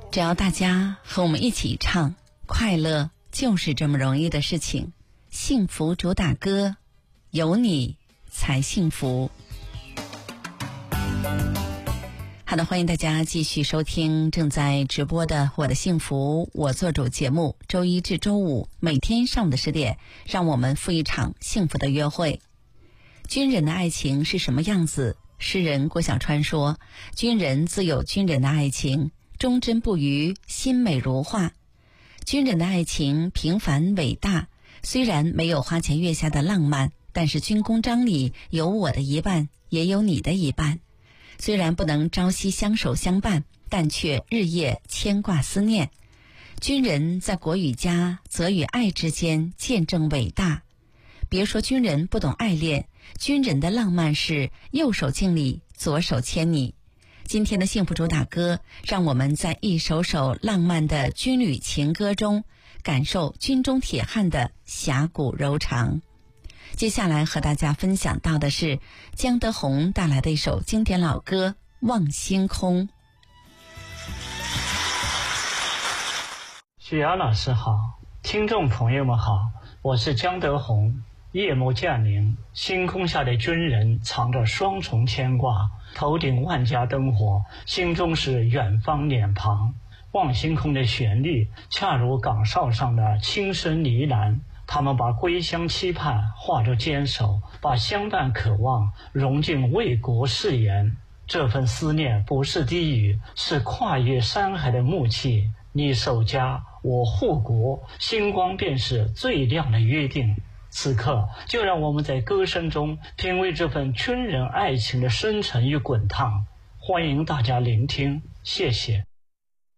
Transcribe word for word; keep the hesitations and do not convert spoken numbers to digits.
只要大家和我们一起唱，快乐就是这么容易的事情。幸福主打歌，有你才幸福。好的，欢迎大家继续收听正在直播的我的幸福我做主节目，周一至周五每天上午的十点，让我们赴一场幸福的约会。军人的爱情是什么样子？诗人郭小川说，军人自有军人的爱情，忠贞不渝，心美如画。军人的爱情平凡伟大，虽然没有花前月下的浪漫，但是军功章里有我的一半，也有你的一半。虽然不能朝夕相守相伴，但却日夜牵挂思念。军人在国与家、责与爱之间见证伟大。别说军人不懂爱恋，军人的浪漫是右手敬礼，左手牵你。今天的幸福主打歌，让我们在一首首浪漫的军旅情歌中，感受军中铁汉的侠骨柔肠。接下来和大家分享到的是江德红带来的一首经典老歌《望星空》。 许瑶老师好，听众朋友们好，我是江德红。夜幕降临，星空下的军人藏着双重牵挂，头顶万家灯火，心中是远方脸庞。望星空的旋律恰如岗哨上的轻声呢喃，他们把归乡期盼化作坚守，把相伴渴望融进为国誓言。这份思念不是低语，是跨越山海的默契。你守家，我护国，星光便是最亮的约定。此刻就让我们在歌声中品味这份军人爱情的深沉与滚烫，欢迎大家聆听，谢谢。